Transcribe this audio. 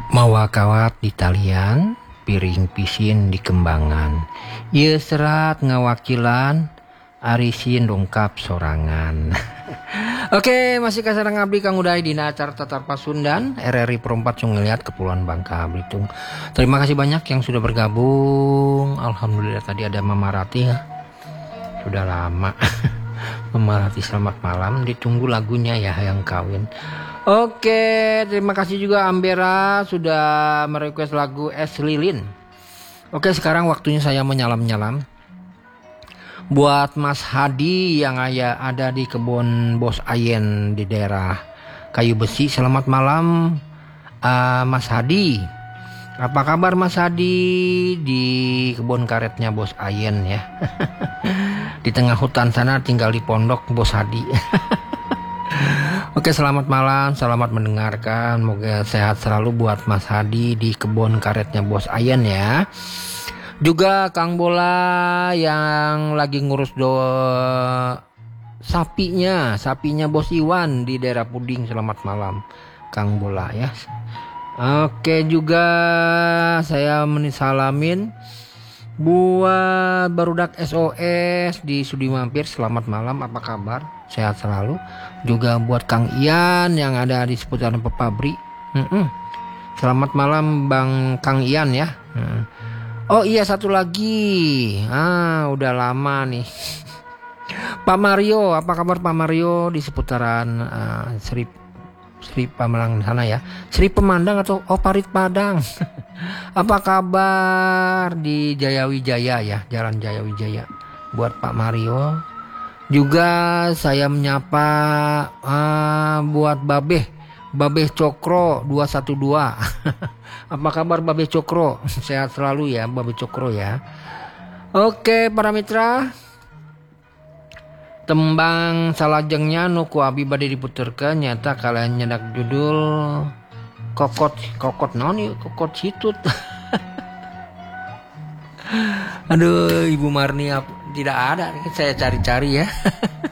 Mawa kawat di talian, piring pisin di kembangan. Ieu serat ngawakilan, arisin dongkap sorangan. Oke, masih kasarang abdi Kang Uday dina acara Tatar Pasundan RRI Perempat Sunggeliat Kepulauan Bangka Belitung. Terima kasih banyak yang sudah bergabung. Alhamdulillah tadi ada Mama Rati ya. Sudah lama. Mama Rati selamat malam. Ditunggu lagunya ya yang kawin. Oke, terima kasih juga Ambera sudah merequest lagu Es Lilin. Oke, sekarang waktunya saya menyalam-nyalam. Buat Mas Hadi yang ada di kebun Bos Ayen di daerah Kayu Besi. Selamat malam Mas Hadi. Apa kabar Mas Hadi di kebun karetnya Bos Ayen ya? Di tengah hutan sana tinggal di pondok Bos Hadi. Oke, selamat malam, selamat mendengarkan. Moga sehat selalu buat Mas Hadi di kebun karetnya Bos Ayen ya. Juga Kang Bola yang lagi ngurus sapinya Bos Iwan di daerah Puding. Selamat malam Kang Bola ya. Oke, juga saya menisalamin buat barudak SOS di Sudi Mampir. Selamat malam, apa kabar? Sehat selalu. Juga buat Kang Ian yang ada di seputaran Pepabri. Selamat malam Bang Kang Ian ya. Oh iya, satu lagi. Udah lama nih. Pak Mario, apa kabar Pak Mario di seputaran Sri Pamalang sana ya. Sri Pemandang atau Parit Padang. Apa kabar di Jayawijaya ya, Jalan Jayawijaya. Buat Pak Mario. Juga saya menyapa buat Babeh Cokro 212. Apa kabar Babeh Cokro? Sehat selalu ya Babeh Cokro ya. Oke para mitra, tembang salajengnya nuku abi bade diputerkeun nyata kalian nyedak judul kokot naon ieu kokot situt. Aduh Ibu Marni tidak ada, saya cari-cari ya.